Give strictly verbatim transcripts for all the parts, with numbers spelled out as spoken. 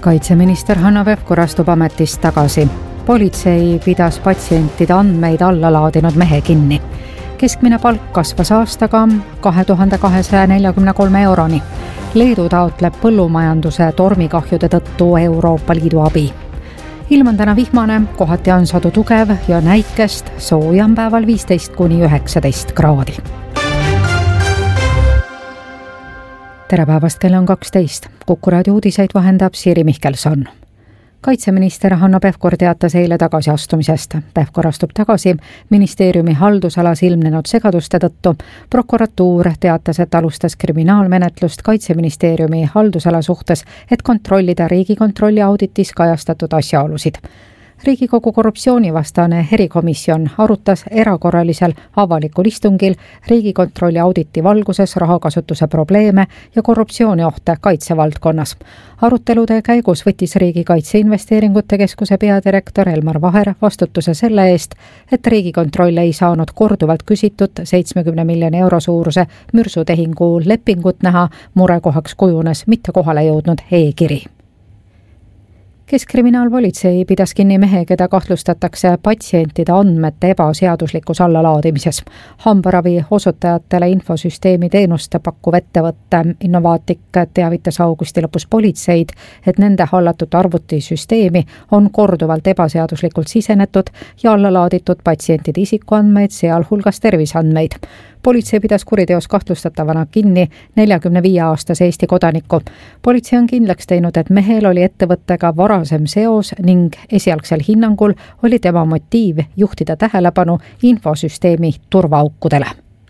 Kaitseminister Hanno Pevkur astub ametist tagasi. Politsei pidas patsientide andmeid alla laadinud mehe kinni. Keskmine palk kasvas aastaga kahe tuhande kahesaja neljakümne kolme euroni. Leedu taotleb põllumajanduse tormikahjude tõttu Euroopa Liidu abi. Ilm on täna vihmane, kohati on sadu tugev ja näikest, sooja on päeval viisteist kuni üheksateist kraadi. Tere päevast, kell on kaksteist. Kuku raadio uudiseid vahendab Siiri Mihkelson. Kaitseminister Hanno Pevkur teatas eile tagasiastumisest. Pevkur astub tagasi ministeeriumi haldusalas ilmnenud segaduste tõttu. Prokuratuur teatas, et alustas kriminaalmenetlust Kaitseministeeriumi haldusala suhtes, et kontrollida Riigikontrolli auditis kajastatud asjaolusid. Riigikogu korruptsioonivastane erikomisjon arutas erakorralisel avalikul istungil Riigikontrolli auditi valguses rahakasutuse probleeme ja korruptsiooniohte kaitsevaldkonnas. Arutelude käigus võttis Riigikaitse Investeeringute Keskuse peadirektor Elmar Vaher vastutuse selle eest, et Riigikontroll ei saanud korduvalt küsitud seitsmekümne miljoni euro suuruse mürsutehingu lepingut näha, murekohaks kujunes mitte kohale jõudnud e-kiri. Keskkriminaalpolitsei pidas kinni mehe, keda kahtlustatakse patsientide andmete ebaseaduslikus allalaadimises. Hambaravi osutajatele infosüsteemi teenuste pakkuv ettevõtte Innovaatik teavitas augusti lõpus politseid, et nende hallatud arvutisüsteemi on korduvalt ebaseaduslikult sisenetud ja allalaaditud patsientide isikuandmeid, sealhulgas terviseandmeid. Politsei pidas kuriteos kahtlustatavana kinni neljakümne viie aastase Eesti kodaniku. Politsei on kindlaks teinud, et mehel oli ettevõttega varasem seos ning esialgsel hinnangul oli tema motiiv juhtida tähelepanu infosüsteemi turvaaukudele.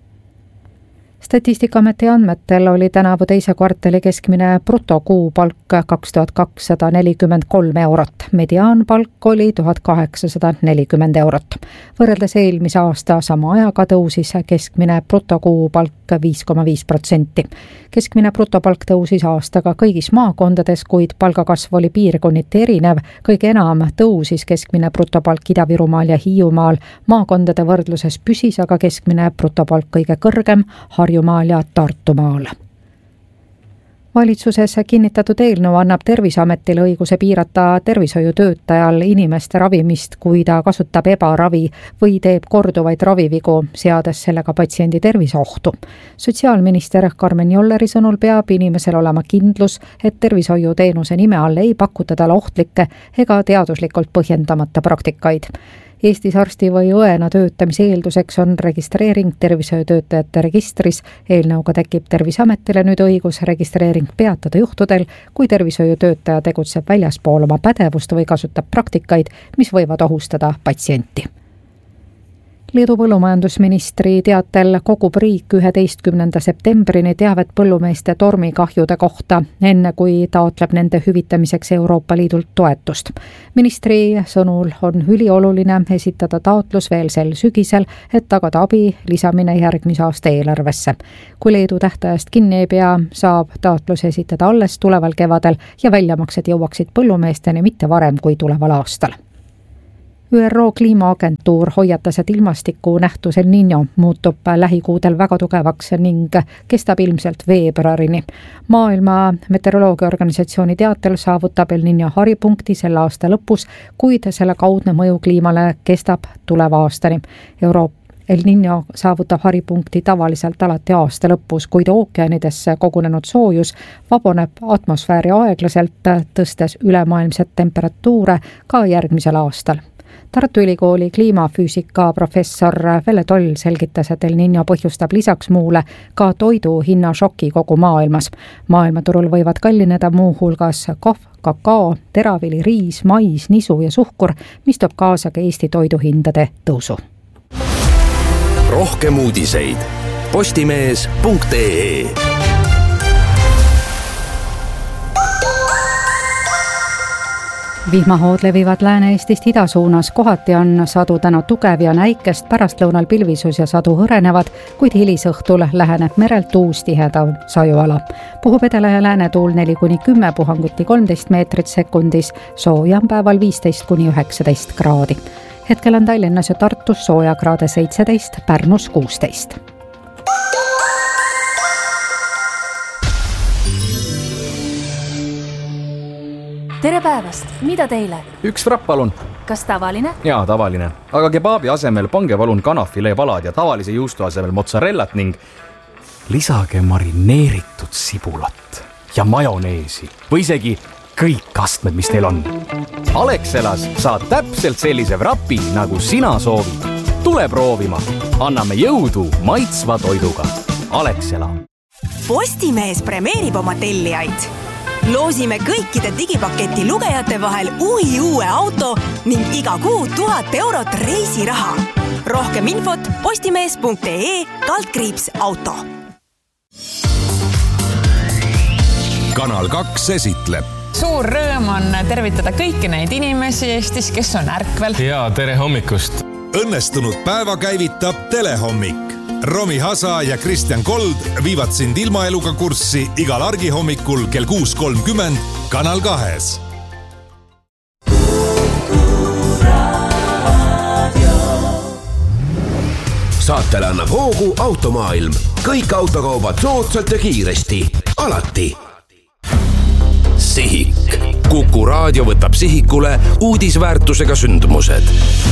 Statistikaameti andmetel oli tänavu teise kvartali keskmine brutokuupalk kaks tuhat kakssada nelikümmend kolm eurot. Mediaanpalk oli tuhat kaheksasada nelikümmend eurot. Võrreldes eelmise aasta sama ajaga tõusis keskmine brutokuupalk viis koma viis protsenti. Keskmine brutopalk tõusis aastaga kõigis maakondades, kuid palgakasv oli piirkonniti erinev. Kõige enam tõusis keskmine brutopalk Ida-Virumaal ja Hiiumaal. Maakondade võrdluses püsis aga keskmine brutopalk kõige kõrgem Harjumaal ja Tartumaal. Valitsuses kinnitatud eelnõu annab Terviseametile õiguse piirata tervishoiutöötajal inimeste ravimist, kui ta kasutab ebaravi või teeb korduvaid ravivigu, seades sellega patsiendi terviseohtu. Sotsiaalminister Karmen Jolleri sõnul peab inimesel olema kindlus, et tervishoiuteenuse nime all ei pakuta talle ohtlikke ega teaduslikult põhjendamata praktikaid. Eestis arsti või õena töötamise eelduseks on registreering tervishoiutöötajate registris. Eelnõuga tekib Terviseametile nüüd õigus registreering peatada juhtudel, kui tervishoiutöötaja tegutseb väljaspool oma pädevust või kasutab praktikaid, mis võivad ohustada patsienti. Leedu põllumajandusministri teatel kogub riik üheteistkümnenda septembrini teavet põllumeeste tormikahjude kohta, enne kui taotleb nende hüvitamiseks Euroopa Liidult toetust. Ministri sõnul on ülioluline esitada taotlus veel sel sügisel, et tagada abi lisamine järgmise aasta eelarvesse. Kui Leedu tähtajast kinni ei pea, saab taotlus esitada alles tuleval kevadel ja väljamaksed jõuaksid põllumeesteni mitte varem kui tuleval aastal. Ü R O kliimaagentuur hoiatas, et ilmastiku nähtus El Niño muutub lähikuudel väga tugevaks ning kestab ilmselt veebruarini. Maailma meteoroloogiaorganisatsiooni teatel saavutab El Niño haripunkti selle aasta lõpus, kuid selle kaudne mõju kliimale kestab tuleva aastani. Euroopa El Niño saavutab haripunkti tavaliselt alati aasta lõpus, kuid ookeanidesse kogunenud soojus vaboneb atmosfääri aeglaselt, tõstes ülemaailmset temperatuure ka järgmisel aastal. Tartu Ülikooli kliimafüüsika professor Velle Toll selgitas, et El Niño põhjustab lisaks muule ka toidu hinna šoki kogu maailmas. Maailmaturul võivad kallineda muu hulgas kohv, kakao, teravili, riis, mais, nisu ja suhkur, mis toob kaasa ka Eesti toiduhindade tõusu. Rohkem uudiseid postimees punkt ee. Vihmahood levivad Lääne-Eestist ida suunas, kohati on sadu täna tugev ja näikest, pärastlõunal pilvisus ja sadu hõrenevad, kuid hilisõhtul läheneb merelt uus tiheda sajuala. Puhub edela ja lääne tuul neli kuni kümme, puhanguti kolmteist meetrit sekundis, sooja on päeval viisteist kuni üheksateist kraadi. Hetkel on Tallinnas ja Tartus soojakraade seitseteist, Pärnus kuusteist. tere päevast, mida teile? Üks frapp palun. Kas tavaline? Jaa, tavaline. Aga kebaabi asemel pange palun kanafilee palad ja tavalise juustu asemel mozzarellat ning lisage marineeritud sibulat ja majoneesi või isegi kõik astmed, mis teil on. Alexelas saad täpselt sellise vrapi, nagu sina soovid. Tule proovima. Anname jõudu maitsva toiduga. Alexela. Postimees premeerib oma tellijaid. Loosime kõikide digipaketi lugejate vahel uhi uue auto ning iga kuu tuhat eurot reisiraha. Rohkem infot postimees.ee kaldkriips auto. Kanal kaks esitleb. Suur rõõm on tervitada kõiki neid inimesi Eestis, kes on ärkvel. Ja tere hommikust. Õnnestunud päeva käivitab Telehommik. Romi Hasa ja Kristjan Kold viivad sind ilmaeluga kurssi igal argi hommikul kell kuus kolmkümmend Kanal kahes. Saatele annab hoogu Automaailm. Kõik autokaubad soodsalt ja kiiresti. Alati. Sihik. Kuku raadio võtab sihikule uudisväärtusega sündmused.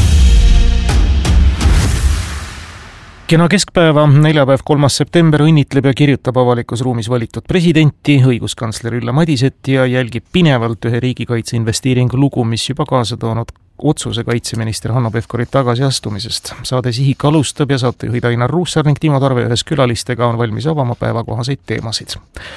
Kena keskpäeva, neljapäev kolmas september õnnitleb ja kirjutab avalikus ruumis valitud presidenti, õiguskantsler Ülle Madiset ja jälgib pinevalt ühe riigikaitse investeeringu lugu, mis juba kaasa toonud otsuse kaitseminister Hanno Pevkuri tagasiastumisest. Saade Sihik alustab ja saatejuhid Ainar Ruussaar ning Timo Tarve ühes külalistega on valmis avama päevakohaseid teemasid.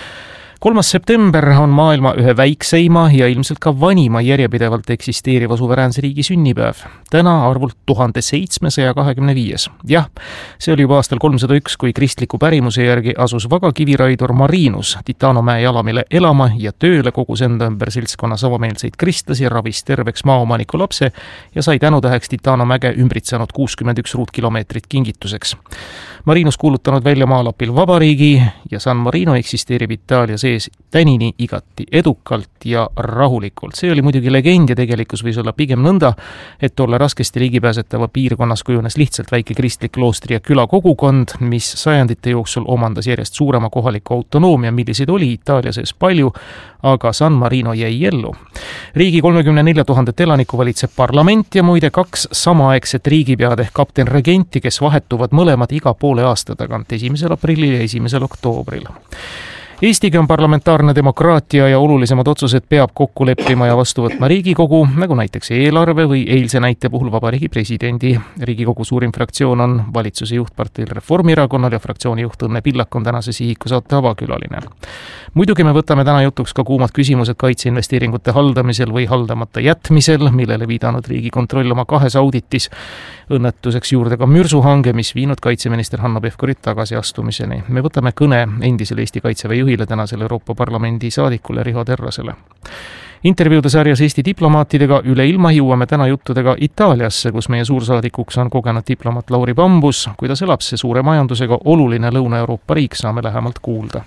kolmas september on maailma ühe väikseima ja ilmselt ka vanima järjepidevalt eksisteeriva suveräänse riigi sünnipäev. Täna arvult tuhande seitsmesaja kahekümne viies. Jah, see oli juba aastal kolmsada üks, kui kristliku pärimuse järgi asus vaga kiviraidur Marinus Titanomäe jalamile elama ja tööle kogus enda ümber seltskonna savameelseid kristlasi, ravis terveks maaomaniku lapse ja sai tänutäheks Titanomäge ümbritsenud kuuskümmend üks ruutkilomeetrit kingituseks. Marinus kuulutanud välja maalapil vabariigi ja San Marino eksisteerib Itaalia sees tänini igati edukalt ja rahulikult. See oli muidugi legend ja tegelikkus võis olla pigem nõnda, et tolle raskesti ligipääsetava piirkonnas kujunes lihtsalt väike kristlik kloostri ja külakogukond, mis sajandite jooksul omandas järjest suurema kohaliku autonoomia, milliseid oli Itaalia sees palju, aga San Marino jäi ellu. Riigi kolmekümne nelja tuhandet elaniku valitseb parlament ja muide kaks samaaegset riigipead ehk kapten regenti, kes vahetuvad mõlemad iga poole aasta tagant, esimesel aprillil ja esimesel oktoobril. Eestigi on parlamentaarne demokraatia ja olulisemad otsused peab kokku leppima ja vastu võtma Riigikogu, nagu näiteks eelarve või eilse näite puhul vabariigi presidendi. Riigikogu suurim fraktsioon on valitsuse juhtparteil Reformierakonnal ja fraktsiooni juht Õnne Pillak on tänase Sihiku saate avakülaline. Muidugi me võtame täna jutuks ka kuumad küsimused kaitseinvesteeringute haldamisel või haldamata jätmisel, millele viidanud Riigikontroll oma kahes auditis. Õnnetuseks juurde ka mürsuhange, mis viinud kaitseminister Hanno Pevkurit tagasiastumiseni. Me võtame kõne endisele Eesti Kaitseväe juhile tänasele Euroopa Parlamendi saadikule Riho Terrasele. Intervjuude sarjas Eesti diplomaatidega üle ilma jõuame täna juttudega Itaaliasse, kus meie suursaadikuks on kogenud diplomaat Lauri Bambus. Kuidas elab see suure majandusega oluline Lõuna-Euroopa riik, saame lähemalt kuulda.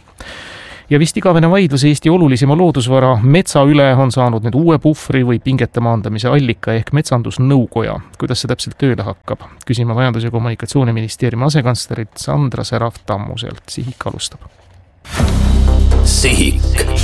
Ja vist igavene vaidlus Eesti olulisima loodusvara metsa üle on saanud nüüd uue puhvri või pingete maandamise allika ehk metsandusnõukoja. Kuidas see täpselt tööle hakkab? Küsime Majandus- ja Kommunikatsiooniministeeriumi asekantslerit Sandra Seraf-Tammuselt. Sihik alustab. Sihik.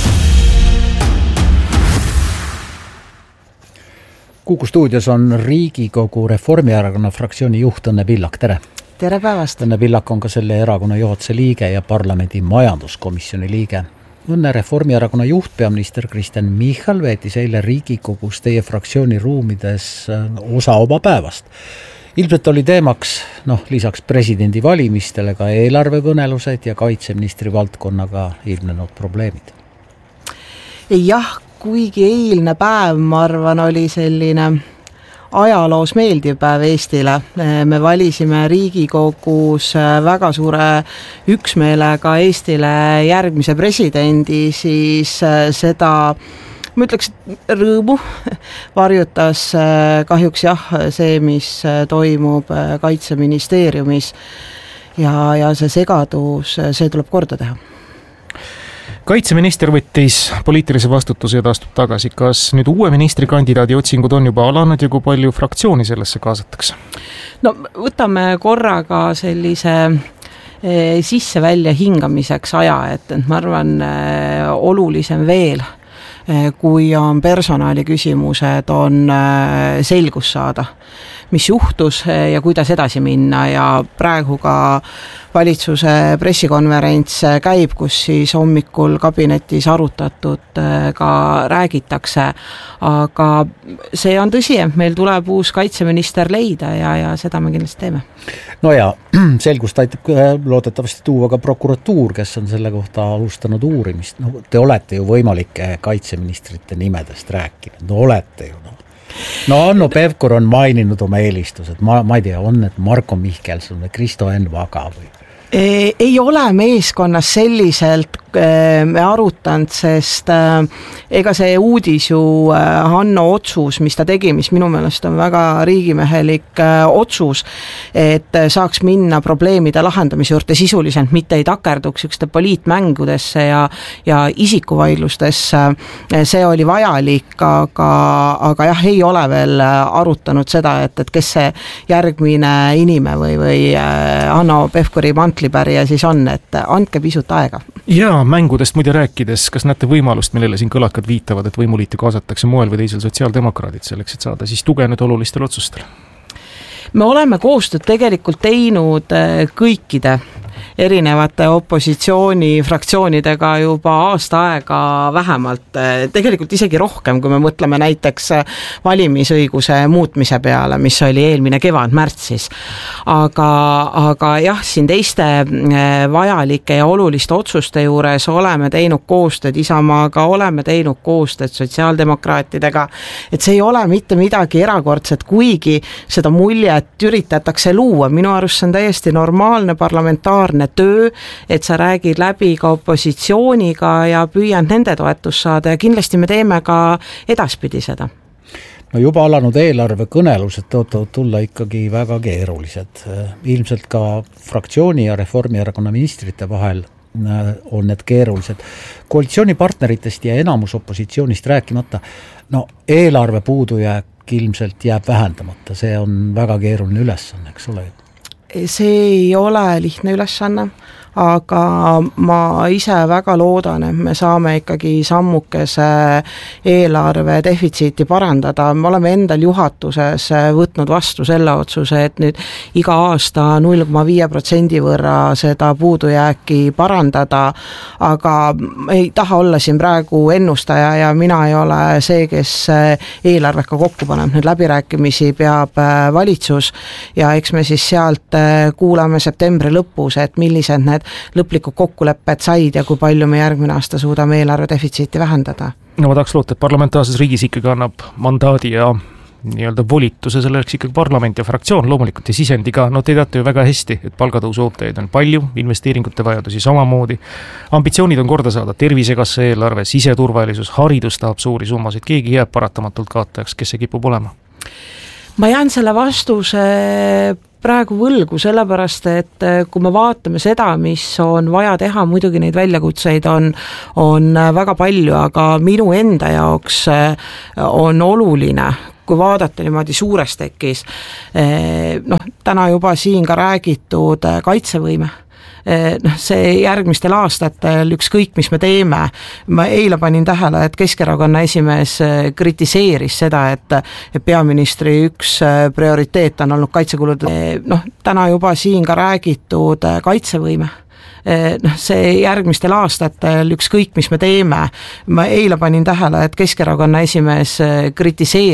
Kuku stuudios on Riigikogu Reformierakonna fraktsiooni juht Õnne Pillak. Tere! Tere päevast! Õnne Pillak on ka selle erakonna juhatuse liige ja parlamendi majanduskomisjoni liige. Õnne Reformierakonna juht peaminister Kristen Michal veetis eile Riigikogus teie fraktsiooni ruumides osa oma päevast. Ilmselt oli teemaks, noh, lisaks presidendi valimistele ka eelarvekõnelused ja kaitseministri valdkonnaga ilmnenud probleemid. Jah, kuigi eilne päev, ma arvan, oli selline ajaloos meeldiv päev Eestile. Me valisime Riigikogus väga suure üksmeelega Eestile järgmise presidendi, siis seda, ma ütleks, rõõmu varjutas kahjuks jah see, mis toimub Kaitseministeeriumis ja, ja see segadus, see tuleb korda teha. Kaitseminister võttis poliitilise vastutuse ja taastub tagasi. Kas nüüd uue ministrikandidaadi otsingud on juba alanud ja kui palju fraktsiooni sellesse kaasatakse? No võtame korraga sellise sisse välja hingamiseks aja, et, et ma arvan olulisem veel kui on personali küsimused, on selgus saada, mis juhtus ja kuidas edasi minna ja praegu ka valitsuse pressikonverents käib, kus siis hommikul kabinetis arutatud ka räägitakse, aga see on tõsi, et meil tuleb uus kaitseminister leida ja, ja seda me kindlasti teeme. No ja selgust aitab loodetavasti tuua ka prokuratuur, kes on selle kohta alustanud uurimist. No, te olete ju võimalike kaitseministrite nimedest rääkinud, no olete ju no. No Hanno Pevkur on maininud oma eelistused, ma, ma ei tea, on need Marko Mihkelson või Kristo Enn Vaga või? Ei ole meeskonnas selliselt me arutanud, sest ega see uudis ju Hanno otsus, mis ta tegi, mis minu meelest on väga riigimehelik otsus, et saaks minna probleemide lahendamise juurde sisuliselt, mitte ei takerduks ükste poliitmängudesse ja, ja isikuvaidlustesse. See oli vajalik, aga, aga jah, ei ole veel arutanud seda, et, et kes see järgmine inime või, või Hanno Pevkuri mantlipärija siis on, et andke pisut aega. Jaa, mängudest muide rääkides, kas näete võimalust, millele siin kõlakad viitavad, et võimuliitu kaasatakse moel või teisel sotsiaaldemokraadid selleks, et saada siis tuge nüüd olulistel otsustel? Me oleme koostööd tegelikult teinud kõikide erinevate opositsiooni fraktsioonidega juba aasta aega vähemalt, tegelikult isegi rohkem, kui me mõtleme näiteks valimisõiguse muutmise peale, mis oli eelmine kevad märtsis. Aga, aga jah, siin teiste vajalike ja oluliste otsuste juures oleme teinud koostööd Isamaaga, oleme teinud koostööd sotsiaaldemokraatidega, et see ei ole mitte midagi erakordset, kuigi seda muljet üritatakse luua. Minu arust see on täiesti normaalne parlamentaarne töö, et sa räägid läbi ka opositsiooniga ja püüad nende toetust saada ja kindlasti me teeme ka edaspidi seda. No juba alanud eelarve kõnelused tõotavad tulla ikkagi väga keerulised. Ilmselt ka fraktsiooni ja Reformierakonna ministrite vahel on need keerulised. Koalitsioonipartneritest ja enamus opositsioonist rääkimata, no eelarve puudujääk ilmselt jääb vähendamata, see on väga keeruline ülesanne, eks ole? See ei ole lihtne ülesanne, aga ma ise väga loodan, et me saame ikkagi sammukese eelarve defitsiiti parandada. Me oleme endal juhatuses võtnud vastu selle otsuse, et nüüd iga aasta null koma viis protsendi võrra seda puudujääki parandada, aga ei taha olla siin praegu ennustaja ja mina ei ole see, kes eelarvega kokku paneb. Nüüd läbirääkimisi peab valitsus ja eks me siis sealt kuulame septembri lõpus, et millised need lõplikud kokkulepped said ja kui palju me järgmine aasta suudame eelarve defitsiiti vähendada. No ma tahaks loota, et parlamentaarses riigis ikkagi annab mandaadi ja nii-öelda volituse selleks ikkagi parlament ja fraktsioon loomulikult ja sisendiga. No te teate ju väga hästi, et palgatõusu ootajaid on palju, investeeringute vajadusi samamoodi. Ambitsioonid on korda saada, tervisekassa eelarve, siseturvalisus, haridus tahab suuri summasid, keegi jääb paratamatult kaotajaks, kes see kipub olema? Ma jään selle vastuse praegu võlgu, sellepärast, et kui me vaatame seda, mis on vaja teha, muidugi neid väljakutseid on, on väga palju, aga minu enda jaoks on oluline, kui vaadata niimoodi suures tekis, noh, täna juba siin ka räägitud kaitsevõime. No, see järgmistel aastatel ükskõik, mis me teeme. Ma eile panin tähele, et Keskerakonna esimees kritiseeris seda, et, et peaministri üks prioriteet on olnud kaitsekulud. No, täna juba siin ka räägitud kaitsevõime. No, see järgmistel aastatel ükskõik, mis me teeme. Ma eile panin tähele, et Keskerakonna esimees kritiseeris